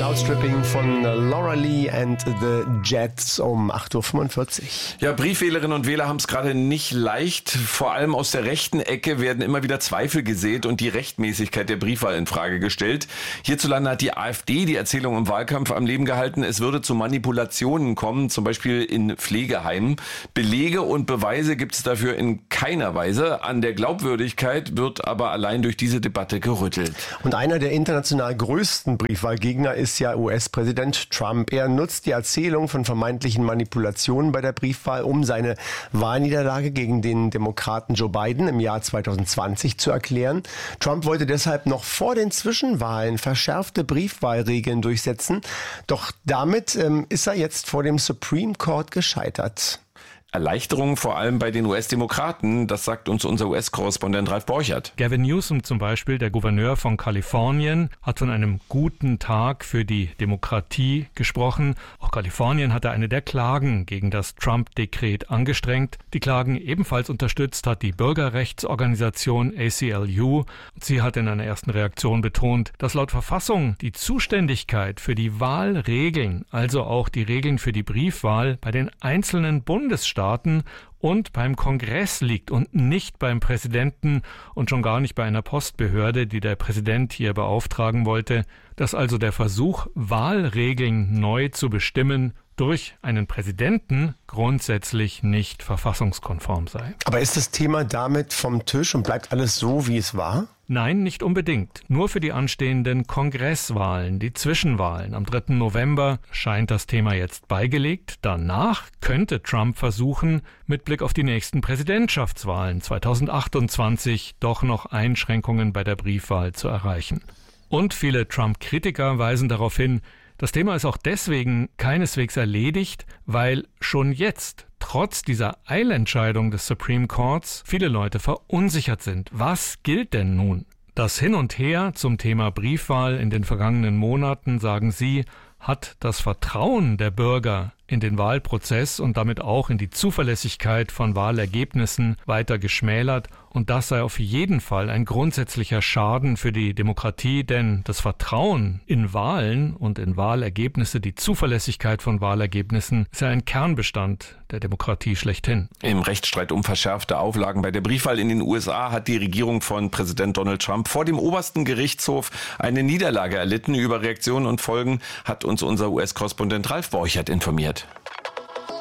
Outstripping von Laura Lee and the Jets um 8.45 Uhr. Ja, Briefwählerinnen und Wähler haben es gerade nicht leicht. Vor allem aus der rechten Ecke werden immer wieder Zweifel gesät und die Rechtmäßigkeit der Briefwahl in Frage gestellt. Hierzulande hat die AfD die Erzählung im Wahlkampf am Leben gehalten, es würde zu Manipulationen kommen, zum Beispiel in Pflegeheimen. Belege und Beweise gibt es dafür in keiner Weise. An der Glaubwürdigkeit wird aber allein durch diese Debatte gerüttelt. Und einer der international größten Briefwahlgegner ist ja US-Präsident Trump. Er nutzt die Erzählung von vermeintlichen Manipulationen bei der Briefwahl, um seine Wahlniederlage gegen den Demokraten Joe Biden im Jahr 2020 zu erklären. Trump wollte deshalb noch vor den Zwischenwahlen verschärfte Briefwahlregeln durchsetzen. Doch damit ist er jetzt vor dem Supreme Court gescheitert. Erleichterung vor allem bei den US-Demokraten, das sagt uns unser US-Korrespondent Ralf Borchert. Gavin Newsom zum Beispiel, der Gouverneur von Kalifornien, hat von einem guten Tag für die Demokratie gesprochen. Auch Kalifornien hatte eine der Klagen gegen das Trump-Dekret angestrengt. Die Klagen ebenfalls unterstützt hat die Bürgerrechtsorganisation ACLU. Sie hat in einer ersten Reaktion betont, dass laut Verfassung die Zuständigkeit für die Wahlregeln, also auch die Regeln für die Briefwahl, bei den einzelnen Bundesstaaten und beim Kongress liegt und nicht beim Präsidenten und schon gar nicht bei einer Postbehörde, die der Präsident hier beauftragen wollte, dass also der Versuch, Wahlregeln neu zu bestimmen, durch einen Präsidenten grundsätzlich nicht verfassungskonform sei. Aber ist das Thema damit vom Tisch und bleibt alles so, wie es war? Nein, nicht unbedingt. Nur für die anstehenden Kongresswahlen, die Zwischenwahlen. Am 3. November scheint das Thema jetzt beigelegt. Danach könnte Trump versuchen, mit Blick auf die nächsten Präsidentschaftswahlen 2028 doch noch Einschränkungen bei der Briefwahl zu erreichen. Und viele Trump-Kritiker weisen darauf hin, das Thema ist auch deswegen keineswegs erledigt, weil schon jetzt, trotz dieser Eilentscheidung des Supreme Courts, viele Leute verunsichert sind. Was gilt denn nun? Das Hin und Her zum Thema Briefwahl in den vergangenen Monaten, sagen sie, hat das Vertrauen der Bürger in den Wahlprozess und damit auch in die Zuverlässigkeit von Wahlergebnissen weiter geschmälert. Und das sei auf jeden Fall ein grundsätzlicher Schaden für die Demokratie, denn das Vertrauen in Wahlen und in Wahlergebnisse, die Zuverlässigkeit von Wahlergebnissen, ist ja ein Kernbestand der Demokratie schlechthin. Im Rechtsstreit um verschärfte Auflagen bei der Briefwahl in den USA hat die Regierung von Präsident Donald Trump vor dem obersten Gerichtshof eine Niederlage erlitten. Über Reaktionen und Folgen hat uns unser US-Korrespondent Ralf Borchert informiert.